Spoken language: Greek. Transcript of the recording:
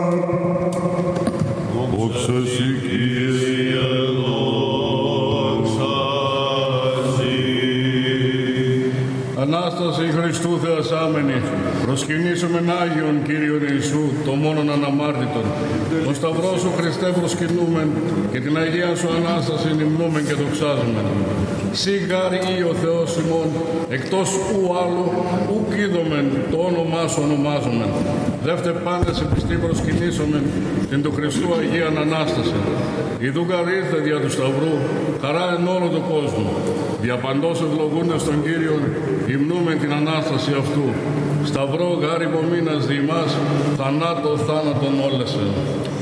Δόξα σοι, Κύριε, δόξα σοι. Ανάσταση Χριστού θεασάμενη, προσκυνήσομεν Άγιον Κύριον Ιησού, το μόνον αναμάρτητον. Τον Σταυρό σου Χριστέ προσκυνούμεν και την Αγία σου Ανάσταση υμνούμεν και δοξάζομεν. Σύ γάρ ή ο Θεός ημών, εκτός ου άλλου, ουκ είδομεν, το όνομά σου ονομάζομεν. Δεύτε πάντες επιστή προσκυνήσομεν την του Χριστού Αγίαν Ανάσταση. Ιδού γάρ ήρθε δια του Σταυρού, χαρά εν όλο το κόσμο. Δια παντός ευλογούντας τον Κύριον, υμνούμεν την Ανάσταση αυτού. Σταυρό γάρ υπομείνας δι' ημάς, θανάτω θάνατον όλεσεν.